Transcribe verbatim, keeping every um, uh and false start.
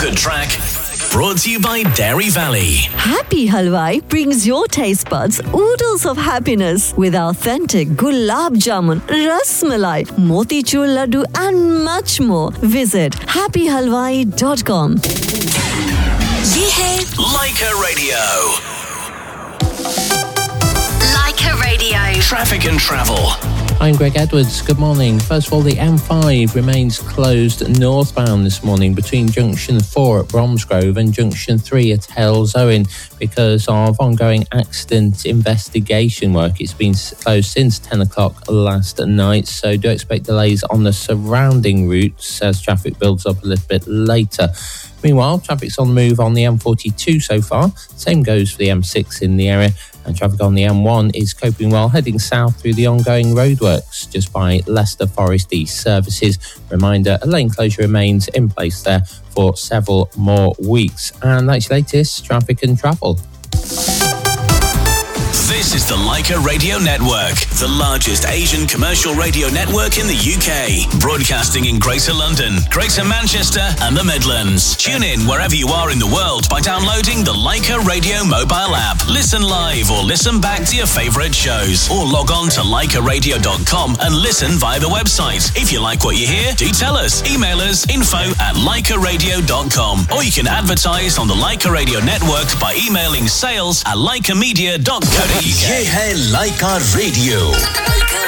Good track. Brought to you by Dairy Valley. Happy Halwai brings your taste buds oodles of happiness with authentic gulab jamun, ras malai, motichur laddu and much more. Visit happy halwai dot com. ये है Leica Radio. Leica Radio. Traffic and travel. I'm Greg Edwards. Good morning. First of all, the M five remains closed northbound this morning between Junction four at Bromsgrove and Junction three at Hales Owen because of ongoing accident investigation work. It's been closed since ten o'clock last night, so do expect delays on the surrounding routes as traffic builds up a little bit later. Meanwhile, traffic's on the move on the M forty-two so far. Same goes for the M six in the area. And traffic on the M one is coping well, heading south through the ongoing roadworks just by Leicester Forest East services. Reminder, a lane closure remains in place there for several more weeks. And that's your latest traffic and travel. This is the Leica Radio Network, the largest Asian commercial radio network in the U K. Broadcasting in Greater London, Greater Manchester and the Midlands. Tune in wherever you are in the world by downloading the Leica Radio mobile app. Listen live or listen back to your favourite shows. Or log on to leica radio dot com and listen via the website. If you like what you hear, do tell us. Email us info at leica radio dot com. Or you can advertise on the Leica Radio Network by emailing sales at leica media dot co dot uk. ये है लाइका radio.